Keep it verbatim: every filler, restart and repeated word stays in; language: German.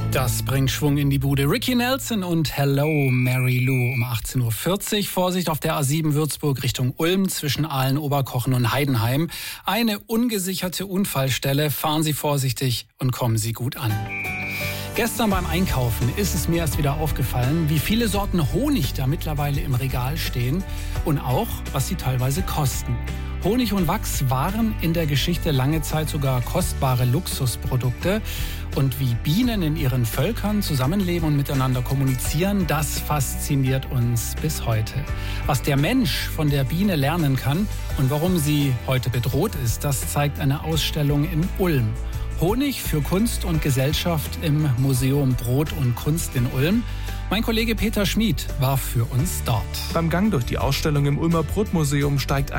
Das bringt Schwung in die Bude. Ricky Nelson und Hello Mary Lou um achtzehn Uhr vierzig. Vorsicht auf der A sieben Würzburg Richtung Ulm zwischen Aalen, Oberkochen und Heidenheim. Eine ungesicherte Unfallstelle. Fahren Sie vorsichtig und kommen Sie gut an. Gestern beim Einkaufen ist es mir erst wieder aufgefallen, wie viele Sorten Honig da mittlerweile im Regal stehen und auch, was sie teilweise kosten. Honig und Wachs waren in der Geschichte lange Zeit sogar kostbare Luxusprodukte. Und wie Bienen in ihren Völkern zusammenleben und miteinander kommunizieren, das fasziniert uns bis heute. Was der Mensch von der Biene lernen kann und warum sie heute bedroht ist, das zeigt eine Ausstellung in Ulm. Honig für Kunst und Gesellschaft im Museum Brot und Kunst in Ulm. Mein Kollege Peter Schmid war für uns dort. Beim Gang durch die Ausstellung im Ulmer Brotmuseum steigt ein